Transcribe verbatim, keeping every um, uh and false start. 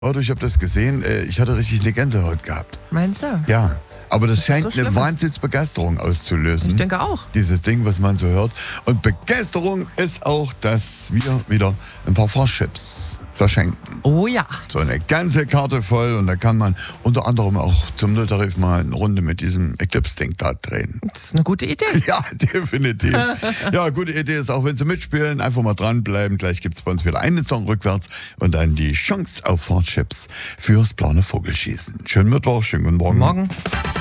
Oh, ich habe das gesehen. Ich hatte richtig eine Gänsehaut gehabt. Meinst du? Ja, aber das, Das scheint so eine schlimm ist. Wahnsinnsbegeisterung auszulösen. Ich denke auch. Dieses Ding, was man so hört. Und Begeisterung ist auch, dass wir wieder ein paar Fahrchips verschenken. Oh ja. So eine ganze Karte voll und da kann man unter anderem auch zum Nulltarif mal eine Runde mit diesem Eclipse-Ding da drehen. Das ist eine gute Idee. Ja, definitiv. Ja, gute Idee ist auch, wenn Sie mitspielen, einfach mal dranbleiben. Gleich gibt es bei uns wieder einen Song rückwärts und dann die Chance auf Fahrchips fürs blaue Vogelschießen. Schönen Mittwoch, schönen guten Morgen. Morgen.